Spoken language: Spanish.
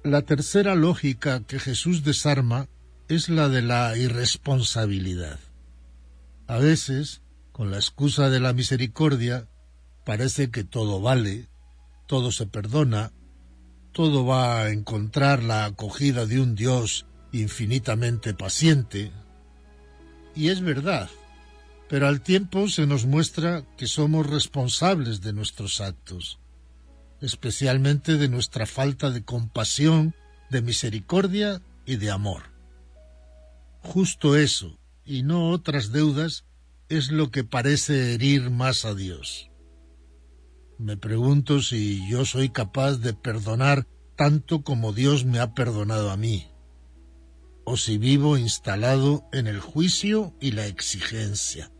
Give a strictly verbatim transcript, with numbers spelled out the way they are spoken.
La tercera lógica que Jesús desarma es la de la irresponsabilidad. A veces, con la excusa de la misericordia, parece que todo vale, todo se perdona, todo va a encontrar la acogida de un Dios infinitamente paciente. Y es verdad, pero al tiempo se nos muestra que somos responsables de nuestros actos, especialmente de nuestra falta de compasión, de misericordia y de amor. Justo eso, y no otras deudas, es lo que parece herir más a Dios. Me pregunto si yo soy capaz de perdonar tanto como Dios me ha perdonado a mí, o si vivo instalado en el juicio y la exigencia.